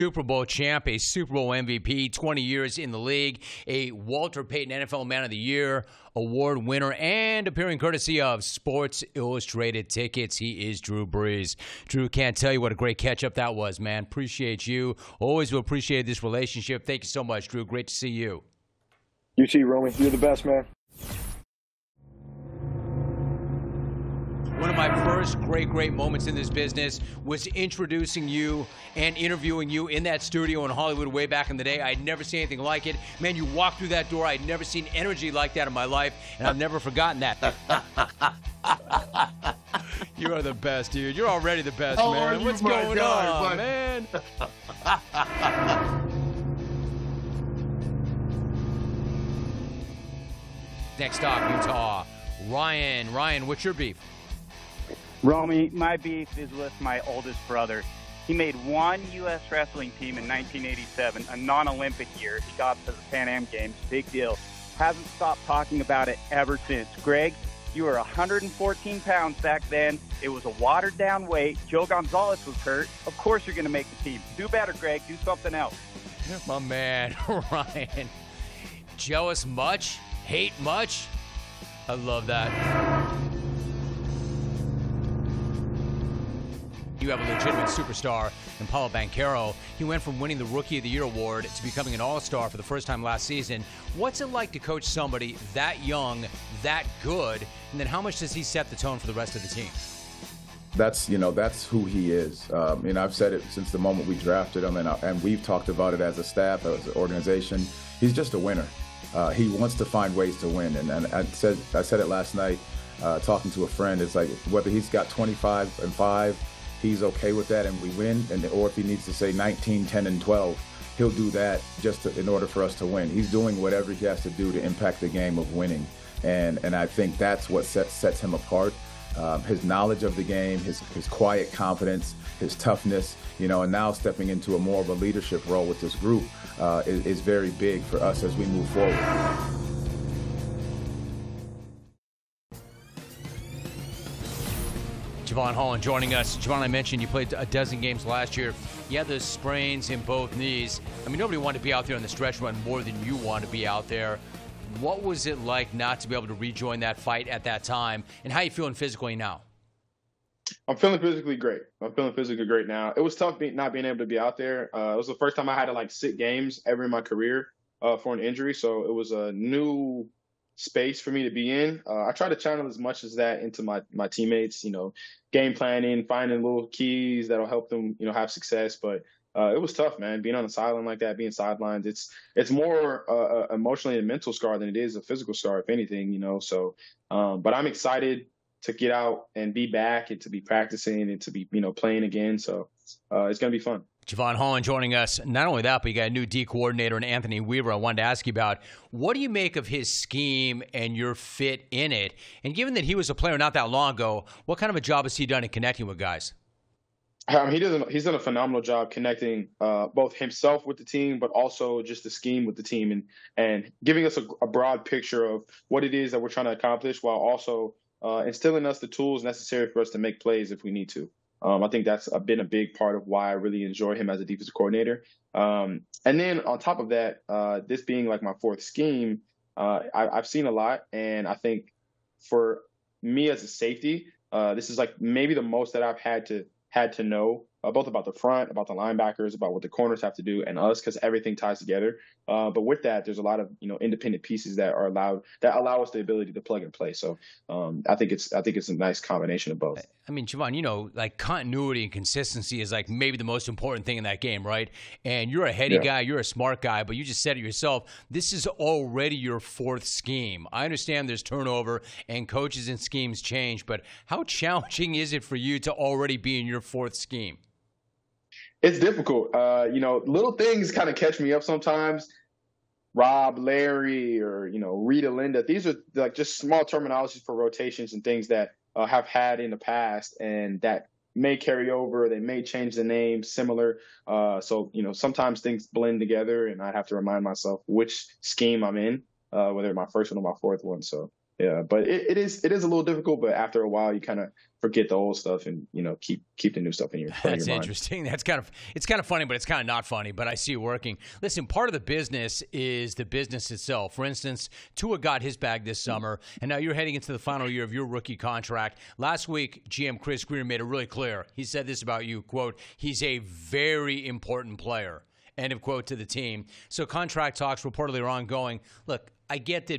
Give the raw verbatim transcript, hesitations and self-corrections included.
Super Bowl champ, a Super Bowl M V P, twenty years in the league, a Walter Payton N F L Man of the Year award winner, and appearing courtesy of Sports Illustrated tickets. He is Drew Brees. Drew, can't tell you what a great catch-up that was, man. Appreciate you. Always will appreciate this relationship. Thank you so much, Drew. Great to see you. You too, Romy. You're the best, man. One of my first great, great moments in this business was introducing you and interviewing you in that studio in Hollywood way back in the day. I'd never seen anything like it. Man, you walked through that door. I'd never seen energy like that in my life, and I've never forgotten that. You are the best, dude. You're already the best, How man. are you, What's my going guy, on, but- man? Next up, Utah. Ryan. Ryan, what's your beef? Romy, my beef is with my oldest brother. He made one U S wrestling team in nineteen eighty-seven, a non-Olympic year. He got to the Pan Am Games, big deal. Hasn't stopped talking about it ever since. Greg, you were one hundred fourteen pounds back then. It was a watered-down weight. Joe Gonzalez was hurt. Of course you're going to make the team. Do better, Greg. Do something else. My man, Ryan. Jealous much? Hate much? I love that. You have a legitimate superstar in Paulo Banchero. He went from winning the Rookie of the Year award to becoming an all-star for the first time last season. What's it like to coach somebody that young, that good, and then how much does he set the tone for the rest of the team? That's, you know, that's who he is. Um, and I've said it since the moment we drafted him, and, I, and we've talked about it as a staff, as an organization. He's just a winner. Uh, he wants to find ways to win. And, and I said I said it last night uh, talking to a friend. It's like whether he's got twenty-five and five, he's okay with that and we win, and or if he needs to say nineteen, ten, and twelve, he'll do that just to, in order for us to win. He's doing whatever he has to do to impact the game of winning, and and I think that's what sets sets him apart. Um, his knowledge of the game, his his quiet confidence, his toughness, you know, and now stepping into a more of a leadership role with this group uh, is, is very big for us as we move forward. Javon Holland joining us. Javon, I mentioned you played a dozen games last year. You had those sprains in both knees. I mean, nobody wanted to be out there on the stretch run more than you want to be out there. What was it like not to be able to rejoin that fight at that time, and how are you feeling physically now? I'm feeling physically great. I'm feeling physically great now. It was tough be, not being able to be out there. Uh, it was the first time I had to like sit games ever in my career uh, for an injury, so it was a new space for me to be in. Uh, I try to channel as much as that into my my teammates. You know, game planning, finding little keys that'll help them, you know, have success. But uh, it was tough, man. Being on the sideline like that, being sidelined, it's it's more uh, emotionally a mental scar than it is a physical scar, if anything. You know, so um, but I'm excited to get out and be back and to be practicing and to be, you know, playing again. So uh, it's going to be fun. Javon Holland joining us. Not only that, but you got a new D coordinator in Anthony Weaver. I wanted to ask you about, what do you make of his scheme and your fit in it? And given that he was a player not that long ago, what kind of a job has he done in connecting with guys? Um, he does. He's done a phenomenal job connecting uh, both himself with the team, but also just the scheme with the team, and and giving us a, a broad picture of what it is that we're trying to accomplish, while also uh, instilling us the tools necessary for us to make plays if we need to. Um, I think that's a, been a big part of why I really enjoy him as a defensive coordinator. Um, and then on top of that, uh, this being like my fourth scheme, uh, I, I've seen a lot. And I think for me as a safety, uh, this is like maybe the most that I've had to had to know uh, both about the front, about the linebackers, about what the corners have to do, and us, because everything ties together. Uh, but with that, there's a lot of, you know, independent pieces that are allowed that allow us the ability to plug and play. So um, I think it's I think it's a nice combination of both. I mean, Javon, you know, like continuity and consistency is like maybe the most important thing in that game, right? And you're a heady yeah. guy, you're a smart guy, but you just said it yourself. This is already your fourth scheme. I understand there's turnover and coaches and schemes change, but how challenging is it for you to already be in your fourth scheme? It's difficult. Uh, you know, little things kind of catch me up sometimes. Rob, Larry, or, you know, Rita, Linda. These are like just small terminologies for rotations and things that uh, have had in the past and that may carry over. They may change the name similar. Uh, so, you know, sometimes things blend together and I have to remind myself which scheme I'm in, uh, whether my first one or my fourth one. So Yeah, but it, it is it is a little difficult. But after a while, you kind of forget the old stuff and you know keep keep the new stuff in your. That's your interesting. That's kind of it's kind of funny, but it's kind of not funny. But I see it working. Listen, part of the business is the business itself. For instance, Tua got his bag this summer, and now you're heading into the final year of your rookie contract. Last week, G M Chris Greer made it really clear. He said this about you: "Quote: He's a very important player." End of quote to the team. So contract talks reportedly are ongoing. Look, I get that